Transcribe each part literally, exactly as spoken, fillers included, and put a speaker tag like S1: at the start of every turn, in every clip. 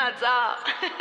S1: vychádza.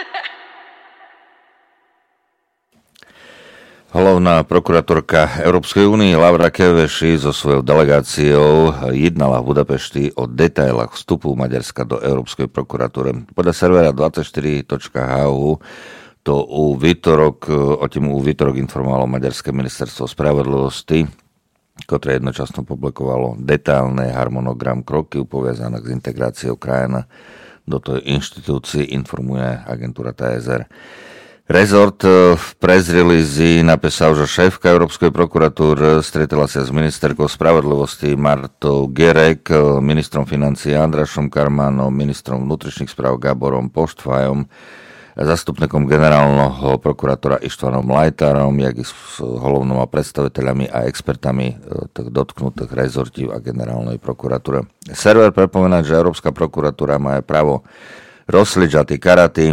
S2: Hlavná prokurátorka Európskej únie Laura Kövesi so svojou delegáciou jednala v Budapešti o detailách vstupu Maďarska do Európskej prokuratúry. Podľa servera dvadsaťštyri bodka há u to u výtorok, o tým u výtorok informovalo Maďarské ministerstvo spravodlivosti, ktoré jednočasno publikovalo detailné harmonogram kroky poviazané s integráciou krajina do tej inštitúcii, informuje agentúra té es er. Rezort v press release napísal, že šéfka Európskej prokuratúry stretla sa s ministerkou spravodlivosti Martou Gerek, ministrom financií Andrašom Karmanom, ministrom vnútorných správ Gáborom Poštfajom, zastupníkom generálneho prokurátora Ištvanom Lajtárom, jak i s hlavnými predstaviteľami a expertami tých dotknutých rezortív a generálnej prokuratúry. Server pripomína, že Európska prokuratúra má právo rozsličať karaty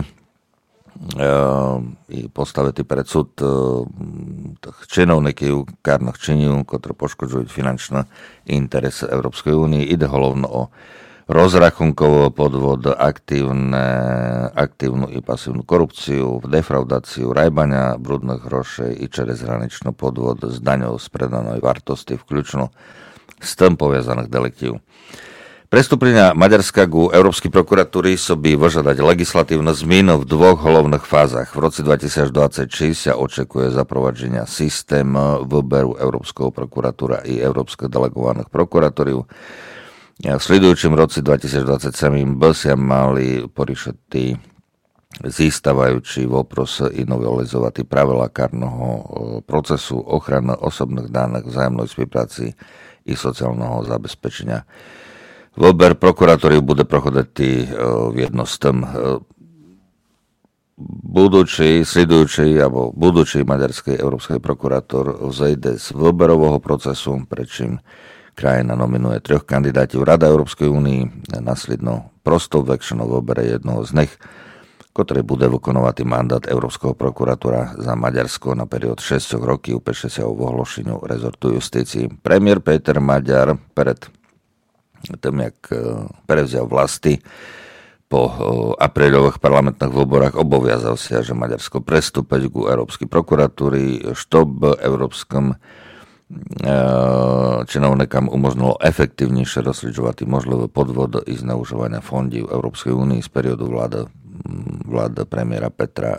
S2: i postaviti pred súd činovníkov kárnych činov, ktoré poškodzujú finančné interese Európskej únie. Ide hlavne o rozrachunkový podvod, aktívne, aktívnu i pasívnu korupciu, defraudáciu, rajbania brudných hrošej i čerezhraničný podvod s daňou z predanej vartosti, vključno s tým poviazaných deliktív. Prestúplenia Maďarska ku Európskej prokuratúry sobí vyžadať legislatívne zmeny v dvoch hlavných fázach. V roce dvetisícdvadsaťšesť sa očakuje zaprovadzenia systému výberu Európskeho prokuratúra i Európskych delegovaných prokurátorov. V sledujúcim roce dvetisícdvadsaťsedem by sa mali poriešiti zístavajúci vopros i novelizovať pravidlá kárneho procesu, ochrany osobných daných, vzájomnej spolupráci i sociálneho zabezpečenia. Výber prokurátorov bude prochodať v jednom z tým. Budúci, sledujúci alebo budúci maďarský európsky prokurátor vzejde z výberového procesu, prečím krajina nominuje troch kandidátov Rada Európskej únii, následno prostou väčšinou vybere jednoho z nich, ktorý bude vykonovať mandát Európskeho prokurátora za Maďarsko na periód šesť rokov, upíše sa o ohlášeniu rezortu justícii. Premiér Péter Maďar pred tým, jak prevzal vlasti po aprílových parlamentných voľbách, obaviazal sa, že Maďarsko prestúpiť ku Európskej prokuratúry, štob európskom činovníkom umožnilo efektívnejšie rozsličovať možlivé podvody i zneužívania fondov Európskej únie z periodu vlády, vlády premiéra Petra,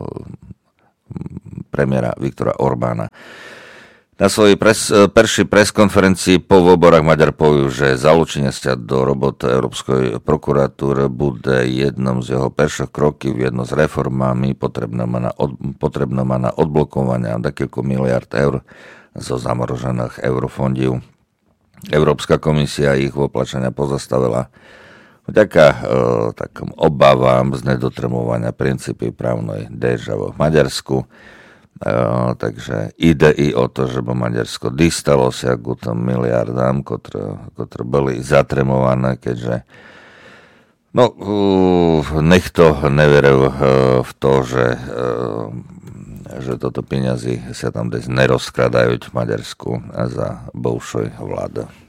S2: premiéra Viktora Orbána. Na svojej pres, peršej preskonferencii po voľbách Maďar povedal, že zalúčenie sa do roboty Európskej prokuratúry bude jednom z jeho perších krokov, jedno z reformami potrebnými na, od, na odblokovanie niekoľko miliard eur zo zamrožených eurofondov. Európska komisia ich voplačenia pozastavila vďaka e, takým obavám z nedotremovania princípy právnej državy v Maďarsku. Uh, takže ide i o to, že by Maďarsko dostalo sa k tým miliardám, ktoré, ktoré boli zatremované, keďže no, uh, nikto neveril uh, v to, že, uh, že toto peniazy sa tam dnes nerozkradajú v Maďarsku za bivšej vlády.